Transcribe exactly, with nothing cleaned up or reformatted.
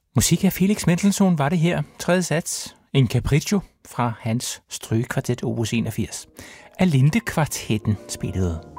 Musik af Felix Mendelssohn var det her. Tredje sats. En capriccio fra hans strygekvartet opus enogfirs. Alinde Kvartetten spillede.